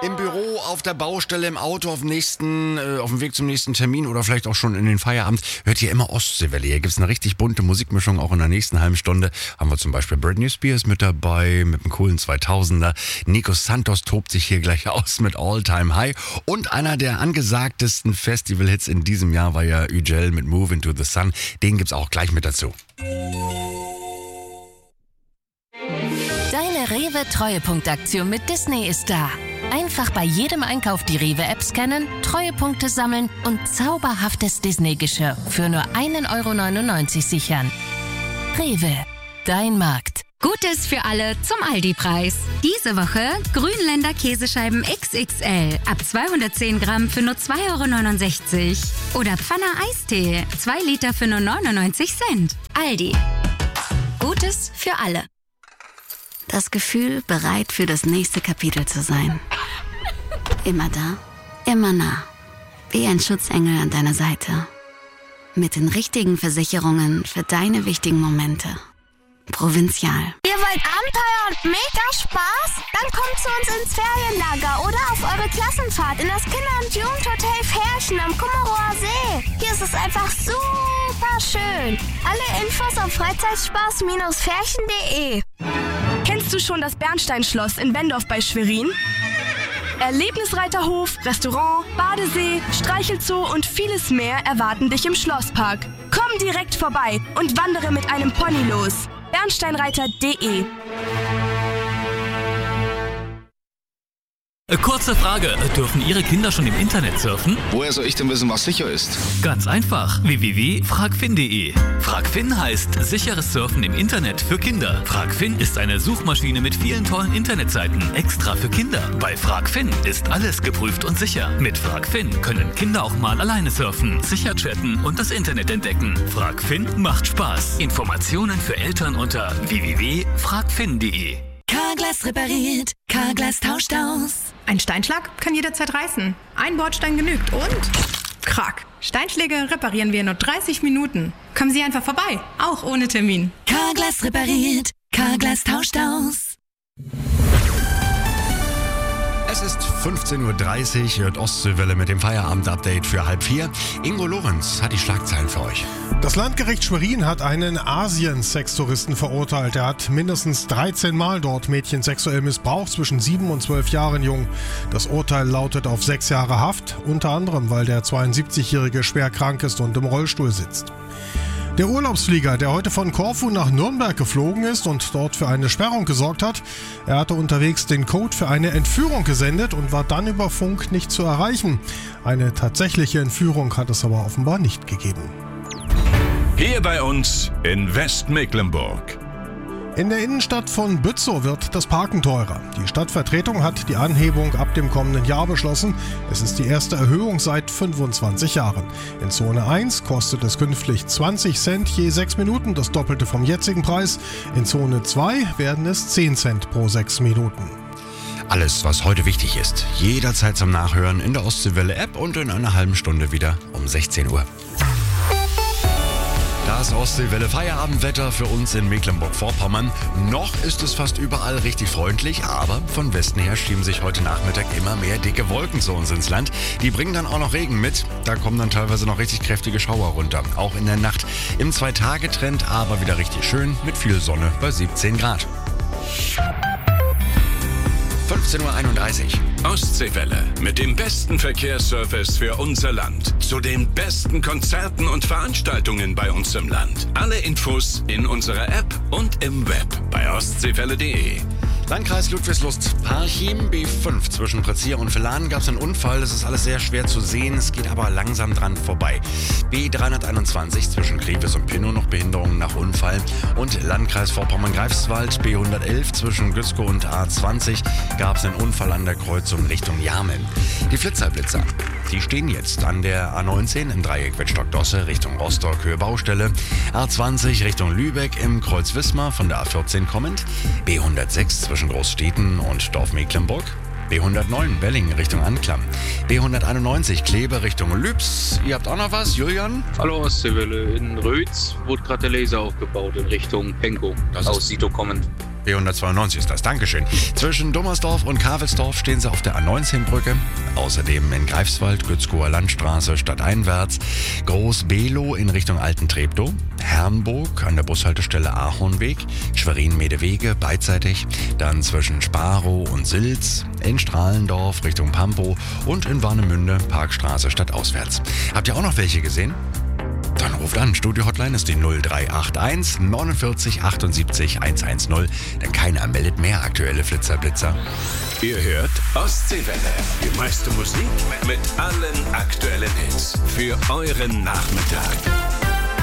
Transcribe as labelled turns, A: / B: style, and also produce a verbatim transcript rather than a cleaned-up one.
A: Im Büro, auf der Baustelle, im Auto, auf dem nächsten, äh, auf dem Weg zum nächsten Termin oder vielleicht auch schon in den Feierabend, hört ihr immer Ostseewelle. Hier gibt's eine richtig bunte Musikmischung. Auch in der nächsten halben Stunde haben wir zum Beispiel Britney Spears mit dabei, mit einem coolen zweitausender. Nico Santos tobt sich hier gleich aus mit All Time High. Und einer der angesagtesten Festival-Hits in diesem Jahr war ja Ügel mit Move Into the Sun. Den gibt's auch gleich mit dazu.
B: Deine Rewe-Treuepunktaktion mit Disney ist da. Einfach bei jedem Einkauf die Rewe-App scannen, Treuepunkte sammeln und zauberhaftes Disney-Geschirr für nur ein Euro neunundneunzig sichern. Rewe, dein Markt.
C: Gutes für alle zum Aldi-Preis. Diese Woche Grünländer Käsescheiben X X L ab zweihundertzehn Gramm für nur zwei Euro neunundsechzig. Oder Pfanner Eistee, zwei Liter für nur neunundneunzig Cent. Aldi. Gutes für alle.
D: Das Gefühl, bereit für das nächste Kapitel zu sein. Immer da, immer nah. Wie ein Schutzengel an deiner Seite. Mit den richtigen Versicherungen für deine wichtigen Momente. Provinzial.
E: Ihr wollt Abenteuer und mega Spaß? Dann kommt zu uns ins Ferienlager oder auf eure Klassenfahrt in das Kinder- und Jugendhotel Ferchen am Kummerower See. Hier ist es einfach super schön. Alle Infos auf freizeitspaß Ferchen punkt de.
F: Kennst du schon das Bernsteinschloss in Bendorf bei Schwerin? Erlebnisreiterhof, Restaurant, Badesee, Streichelzoo und vieles mehr erwarten dich im Schlosspark. Komm direkt vorbei und wandere mit einem Pony los. bernsteinreiter punkt de.
G: Kurze Frage, dürfen Ihre Kinder schon im Internet surfen?
H: Woher soll ich denn wissen, was sicher ist?
G: Ganz einfach, w w w punkt fragfin punkt de. Fragfin heißt sicheres Surfen im Internet für Kinder. Fragfin ist eine Suchmaschine mit vielen tollen Internetseiten, extra für Kinder. Bei Fragfin ist alles geprüft und sicher. Mit Fragfin können Kinder auch mal alleine surfen, sicher chatten und das Internet entdecken. Fragfin macht Spaß. Informationen für Eltern unter w w w punkt fragfin punkt de.
I: Carglass repariert, Carglass tauscht aus.
J: Ein Steinschlag kann jederzeit reißen. Ein Bordstein genügt und... Krack. Steinschläge reparieren wir in nur dreißig Minuten. Kommen Sie einfach vorbei, auch ohne Termin.
I: Carglass repariert, Carglass tauscht aus.
A: Es ist fünfzehn Uhr dreißig, hört Ostseewelle mit dem Feierabend-Update für halb vier. Ingo Lorenz hat die Schlagzeilen für euch.
K: Das Landgericht Schwerin hat einen Asien-Sextouristen verurteilt. Er hat mindestens dreizehn Mal dort Mädchen sexuell missbraucht, zwischen sieben und zwölf Jahren jung. Das Urteil lautet auf sechs Jahre Haft, unter anderem, weil der zweiundsiebzigjährige schwer krank ist und im Rollstuhl sitzt. Der Urlaubsflieger, der heute von Korfu nach Nürnberg geflogen ist und dort für eine Sperrung gesorgt hat, er hatte unterwegs den Code für eine Entführung gesendet und war dann über Funk nicht zu erreichen. Eine tatsächliche Entführung hat es aber offenbar nicht gegeben.
L: Hier bei uns in Westmecklenburg.
K: In der Innenstadt von Bützow wird das Parken teurer. Die Stadtvertretung hat die Anhebung ab dem kommenden Jahr beschlossen. Es ist die erste Erhöhung seit fünfundzwanzig Jahren. In Zone eins kostet es künftig zwanzig Cent je sechs Minuten, das Doppelte vom jetzigen Preis. In Zone zwei werden es zehn Cent pro sechs Minuten.
A: Alles, was heute wichtig ist, jederzeit zum Nachhören in der Ostseewelle-App und in einer halben Stunde wieder um sechzehn Uhr. Das Ostseewelle Feierabendwetter für uns in Mecklenburg-Vorpommern. Noch ist es fast überall richtig freundlich, aber von Westen her schieben sich heute Nachmittag immer mehr dicke Wolken zu uns ins Land. Die bringen dann auch noch Regen mit. Da kommen dann teilweise noch richtig kräftige Schauer runter. Auch in der Nacht im Zwei-Tage-Trend, aber wieder richtig schön mit viel Sonne bei siebzehn Grad. fünfzehn Uhr einunddreißig.
L: Ostseewelle mit dem besten Verkehrsservice für unser Land. Zu den besten Konzerten und Veranstaltungen bei uns im Land. Alle Infos in unserer App und im Web bei ostseewelle punkt de.
A: Landkreis Ludwigslust-Parchim, B fünf. Zwischen Prezier und Villahn gab es einen Unfall. Das ist alles sehr schwer zu sehen. Es geht aber langsam dran vorbei. B dreihunderteinundzwanzig zwischen Krefis und Pinnow noch Behinderungen nach Unfall. Und Landkreis Vorpommern-Greifswald, B hundertelf zwischen Gützkow und A zwanzig gab es einen Unfall an der Kreuzung Richtung Jarmen. Die Flitzerblitzer, die stehen jetzt an der A neunzehn im Dreieck Wittstock-Dosse Richtung Rostock, Höhe Baustelle. A zwanzig Richtung Lübeck im Kreuz Wismar von der A vierzehn kommend. B hundertsechs zwischen Großstädten und Dorf Mecklenburg. B hundertneun Belling Richtung Anklam. B hunderteinundneunzig Kleve Richtung Lübs. Ihr habt auch noch was, Julian?
M: Hallo Ostseewelle. In Rötz wurde gerade der Laser aufgebaut in Richtung Penkow.
A: Das
M: aus
A: ist,
M: Sito kommend.
A: B hundertzweiundneunzig ist das, Dankeschön. Zwischen Dummersdorf und Kavelsdorf stehen Sie auf der A neunzehn Brücke. Außerdem in Greifswald, Gützkower Landstraße stadteinwärts, Groß-Below in Richtung Alten Treptow, Herrnburg an der Bushaltestelle Ahornweg, Schwerin-Medewege beidseitig, dann zwischen Sparow und Silz, in Strahlendorf Richtung Pampow und in Warnemünde Parkstraße stadtauswärts. Habt ihr auch noch welche gesehen? Dann ruft an. Studio-Hotline ist die null drei acht eins neunundvierzig achtundsiebzig hundertzehn, denn keiner meldet mehr aktuelle Flitzer-Blitzer.
L: Ihr hört Ostseewelle, die meiste Musik mit allen aktuellen Hits für euren Nachmittag.